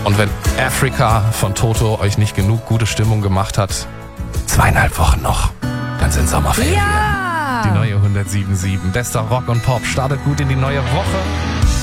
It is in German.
Und wenn Africa von Toto euch nicht genug gute Stimmung gemacht hat, 2,5 Wochen noch, dann sind Sommerferien. Ja! Die neue 107.7. Bester Rock und Pop startet gut in die neue Woche.